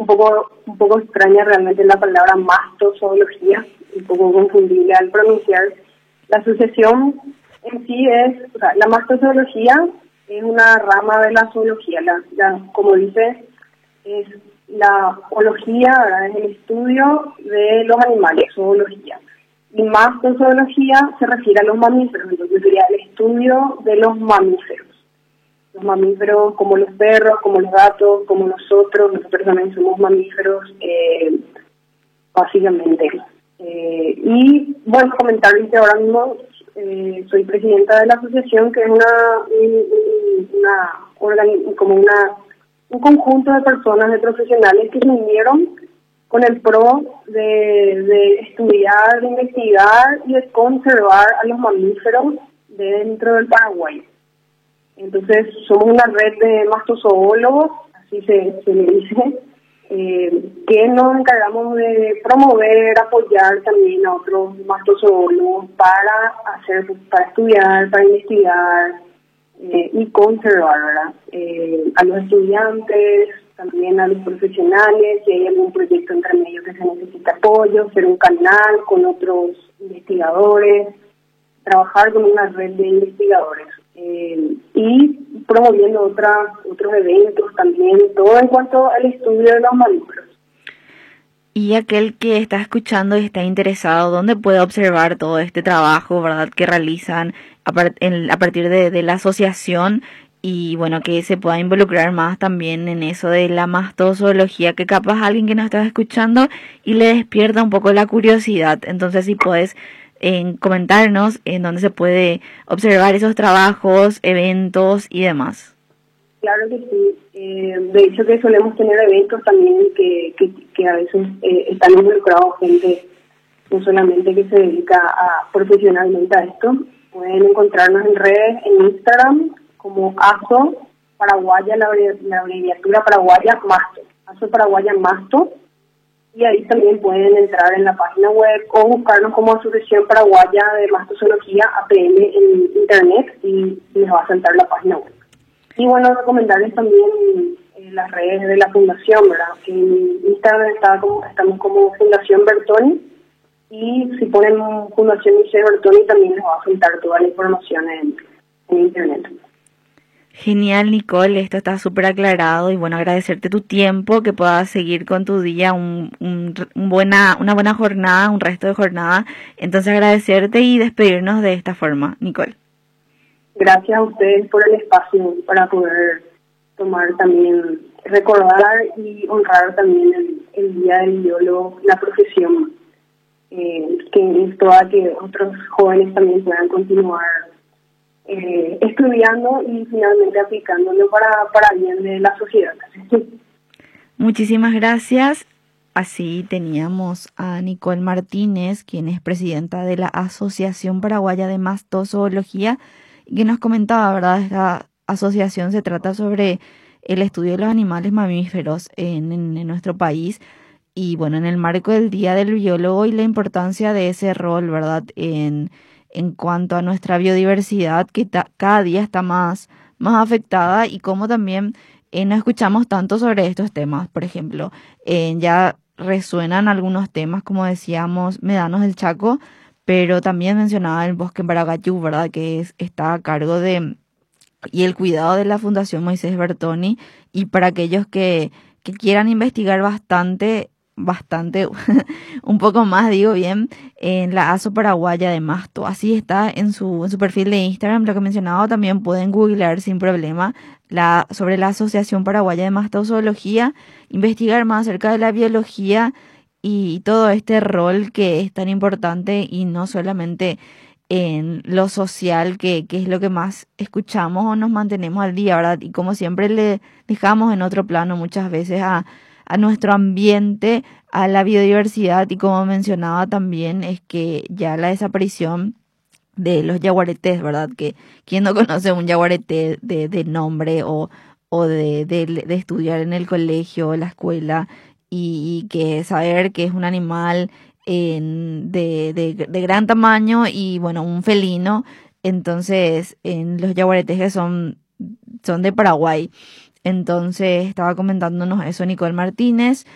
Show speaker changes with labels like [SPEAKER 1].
[SPEAKER 1] un poco extraña realmente la palabra mastozoología, un poco confundible al pronunciar. La asociación en sí o sea, la mastozoología es una rama de la zoología, como dice, es la zoología, ¿verdad? Es el estudio de los animales, zoología. Y mastozoología se refiere a los mamíferos, entonces sería el estudio de los mamíferos. Los mamíferos como los perros, como los gatos, como nosotros también somos mamíferos, básicamente. Y bueno, comentarles que ahora mismo soy presidenta de la asociación, que es un conjunto de personas, de profesionales que se unieron con el pro de estudiar, de investigar y de conservar a los mamíferos dentro del Paraguay. Entonces, somos una red de mastozoólogos, así se le dice, que nos encargamos de promover, apoyar también a otros mastozoólogos para estudiar, para investigar y conservar, ¿verdad? A los estudiantes, también a los profesionales, si hay algún proyecto entre medio que se necesita apoyo, hacer un canal con otros investigadores, trabajar con una red de investigadores. Y promoviendo otros eventos también, todo en cuanto al estudio de los mamíferos.
[SPEAKER 2] Y aquel que está escuchando y está interesado, ¿dónde puede observar todo este trabajo, verdad, que realizan a partir de la asociación? Y bueno, que se pueda involucrar más también en eso de la mastozoología, que capaz alguien que nos está escuchando y le despierta un poco la curiosidad. Entonces, si puedes comentarnos en dónde se puede observar esos trabajos, eventos y demás.
[SPEAKER 1] Claro que sí. De hecho, que solemos tener eventos también que a veces están involucrados gente no solamente que se dedica profesionalmente a esto. Pueden encontrarnos en redes, en Instagram, como ASO Paraguaya, la abreviatura paraguaya Masto. ASO Paraguaya Masto. Y ahí también pueden entrar en la página web o buscarnos como Asociación Paraguaya de Mastozoología, APM, en internet, y les va a saltar la página web. Y bueno, recomendarles también las redes de la Fundación, ¿verdad? Que en Instagram estamos como Fundación Bertoni, y si ponen Fundación Liceo Bertoni también les va a saltar toda la información en internet.
[SPEAKER 2] Genial, Nicole, esto está súper aclarado y bueno, agradecerte tu tiempo, que puedas seguir con tu día una buena jornada, un resto de jornada. Entonces agradecerte y despedirnos de esta forma, Nicole.
[SPEAKER 1] Gracias a ustedes por el espacio para poder tomar también, recordar y honrar también el Día del Biólogo, la profesión, que es toda que otros jóvenes también puedan continuar estudiando y finalmente aplicándolo para bien de la sociedad.
[SPEAKER 2] Muchísimas gracias. Así teníamos a Nicole Martínez, quien es presidenta de la Asociación Paraguaya de Mastozoología, y que nos comentaba, ¿verdad? Esta asociación se trata sobre el estudio de los animales mamíferos en nuestro país, y bueno, en el marco del Día del Biólogo y la importancia de ese rol, ¿verdad? En cuanto a nuestra biodiversidad, que cada día está más afectada, y cómo también no escuchamos tanto sobre estos temas. Por ejemplo, ya resuenan algunos temas, como decíamos, Médanos del Chaco, pero también mencionaba el bosque en Paracayú, ¿verdad? Que está a cargo y el cuidado de la Fundación Moisés Bertoni, y para aquellos que quieran investigar bastante, un poco más, digo bien, en la ASO Paraguaya de Masto. Así está en su perfil de Instagram, lo que mencionaba. También pueden googlear sin problema sobre la Asociación Paraguaya de Mastozoología, investigar más acerca de la biología y todo este rol que es tan importante, y no solamente en lo social, que es lo que más escuchamos o nos mantenemos al día, ¿verdad? Y como siempre le dejamos en otro plano muchas veces a nuestro ambiente, a la biodiversidad, y como mencionaba también, es que ya la desaparición de los yaguaretés, ¿verdad? Que quien no conoce un yaguareté de nombre o de estudiar en el colegio, la escuela, y que saber que es un animal de gran tamaño y bueno, un felino. Entonces, en los yaguaretés que son de Paraguay. Entonces estaba comentándonos eso Nicole Martínez.